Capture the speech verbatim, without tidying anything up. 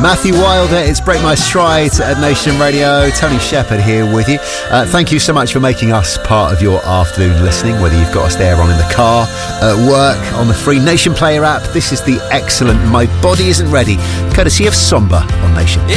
Matthew Wilder, it's Break My Stride at Nation Radio. Tony Shepherd here with you. Uh, thank you so much for making us part of your afternoon listening, whether you've got us there on in the car, at work, on the free Nation Player app. This is the excellent My Body Isn't Ready, courtesy of Somber on Nation. If